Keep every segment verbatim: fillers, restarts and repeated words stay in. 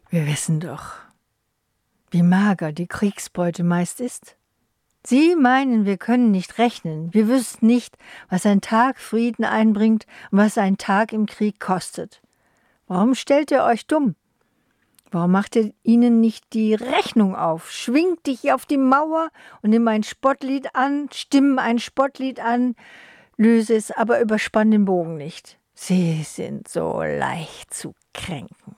Wir wissen doch, wie mager die Kriegsbeute meist ist. Sie meinen, wir können nicht rechnen. Wir wüssten nicht, was ein Tag Frieden einbringt und was ein Tag im Krieg kostet. Warum stellt ihr euch dumm? Warum macht ihr ihnen nicht die Rechnung auf? Schwingt dich auf die Mauer und nimm ein Spottlied an, stimm ein Spottlied an, löse es, aber überspann den Bogen nicht. Sie sind so leicht zu kränken.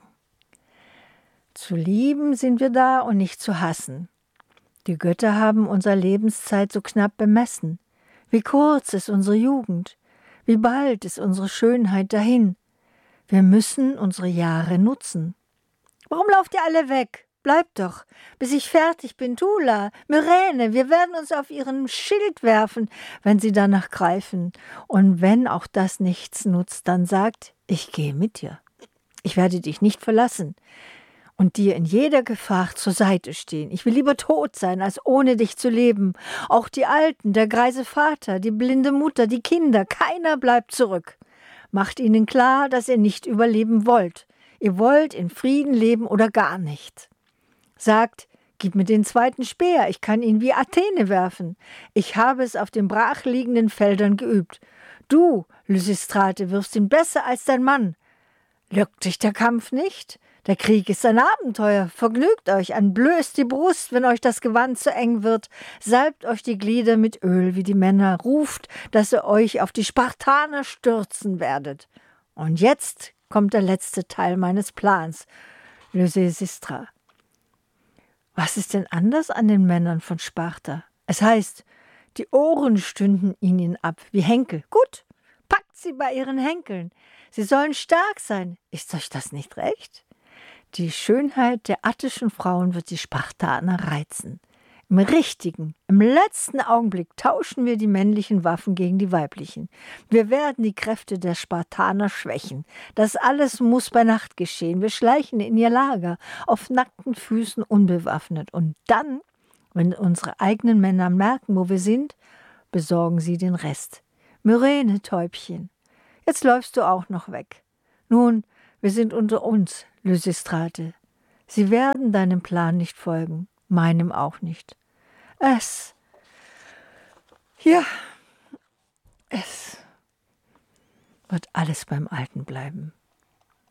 Zu lieben sind wir da und nicht zu hassen. Die Götter haben unsere Lebenszeit so knapp bemessen. Wie kurz ist unsere Jugend, wie bald ist unsere Schönheit dahin. Wir müssen unsere Jahre nutzen. Warum lauft ihr alle weg? Bleibt doch, bis ich fertig bin, Tula, Myrene, wir werden uns auf ihren Schild werfen, wenn sie danach greifen. Und wenn auch das nichts nutzt, dann sagt, ich gehe mit dir. Ich werde dich nicht verlassen und dir in jeder Gefahr zur Seite stehen. Ich will lieber tot sein, als ohne dich zu leben. Auch die Alten, der greise Vater, die blinde Mutter, die Kinder, keiner bleibt zurück. Macht ihnen klar, dass ihr nicht überleben wollt. Ihr wollt in Frieden leben oder gar nicht. Sagt, gib mir den zweiten Speer, ich kann ihn wie Athene werfen. Ich habe es auf den brachliegenden Feldern geübt. Du, Lysistrate, wirfst ihn besser als dein Mann. Lockt dich der Kampf nicht? Der Krieg ist ein Abenteuer. Vergnügt euch, entblößt die Brust, wenn euch das Gewand zu eng wird. Salbt euch die Glieder mit Öl wie die Männer. Ruft, dass ihr euch auf die Spartaner stürzen werdet. Und jetzt kommt der letzte Teil meines Plans, Lysistra. Was ist denn anders an den Männern von Sparta? Es heißt, die Ohren stünden ihnen ab wie Henkel. Gut, packt sie bei ihren Henkeln. Sie sollen stark sein. Ist euch das nicht recht? Die Schönheit der attischen Frauen wird die Spartaner reizen. Im richtigen, im letzten Augenblick tauschen wir die männlichen Waffen gegen die weiblichen. Wir werden die Kräfte der Spartaner schwächen. Das alles muss bei Nacht geschehen. Wir schleichen in ihr Lager, auf nackten Füßen unbewaffnet. Und dann, wenn unsere eigenen Männer merken, wo wir sind, besorgen sie den Rest. Myrene, Täubchen, jetzt läufst du auch noch weg. Nun, wir sind unter uns, Lysistrate. Sie werden deinem Plan nicht folgen, meinem auch nicht. Es, ja, es wird alles beim Alten bleiben.